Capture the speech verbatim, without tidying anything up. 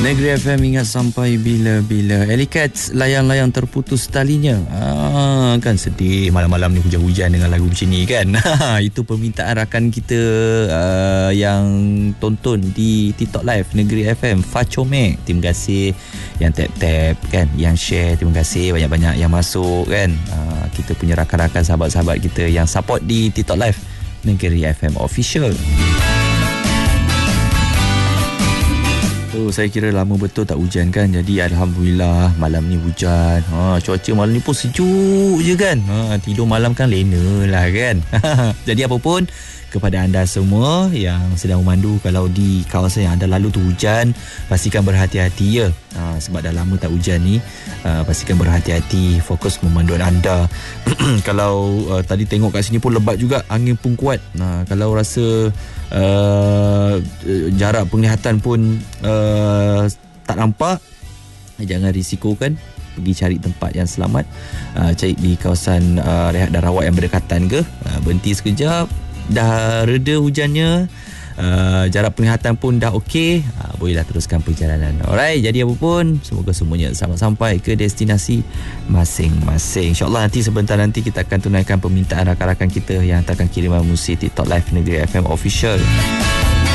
Negeri F M ingat sampai bila-bila. Elicat layang-layang terputus talinya. Ah, kan sedih malam-malam ni hujan-hujan dengan lagu macam ni kan. Itu permintaan rakan kita uh, yang tonton di TikTok Live Negeri F M, Facome. Terima kasih yang tap-tap kan, yang share. Terima kasih banyak-banyak yang masuk kan. Uh, kita punya rakan-rakan sahabat-sahabat kita yang support di TikTok Live Negeri F M Official. Oh, saya kira lama betul tak hujan kan. Jadi Alhamdulillah malam ni hujan. ha, Cuaca malam ni pun sejuk je kan. ha, Tidur malam kan lena lah kan. Jadi apa pun, kepada anda semua yang sedang memandu, kalau di kawasan yang anda lalu tu hujan, pastikan berhati-hati ya. ha, Sebab dah lama tak hujan ni. ha, Pastikan berhati-hati, fokus memanduan anda. Kalau uh, tadi tengok kat sini pun lebat juga, angin pun kuat. ha, Kalau rasa Uh, jarak penglihatan pun uh, tak nampak, jangan risikokan, pergi cari tempat yang selamat. uh, Cari di kawasan uh, rehat dan rawat yang berdekatan ke. uh, Berhenti sekejap, dah reda hujannya, uh, jarak penglihatan pun dah okey, uh, bolehlah teruskan perjalanan. Alright, jadi apa pun, semoga semuanya selamat sampai ke destinasi masing-masing. InsyaAllah nanti sebentar nanti kita akan tunaikan permintaan rakan-rakan kita yang akan kiriman muzik TikTok Live Negeri F M Official.